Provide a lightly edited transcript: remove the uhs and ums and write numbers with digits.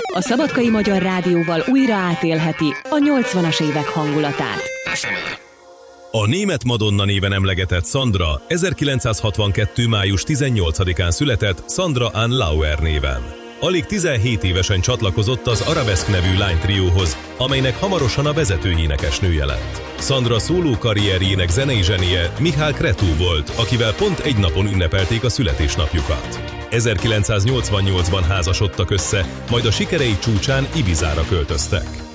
A Szabadkai Magyar Rádióval újra átélheti a 80-as évek hangulatát. A német Madonna néven emlegetett Sandra 1962. május 18-án született Sandra Ann Lauer néven. Alig 17 évesen csatlakozott az Arabesque nevű lánytrióhoz, amelynek hamarosan a vezető énekesnője lett. Sandra szóló karrierjének zenei zsenie Michal Cretu volt, akivel pont egy napon ünnepelték a születésnapjukat. 1988-ban házasodtak össze, majd a sikerei csúcsán Ibizára költöztek.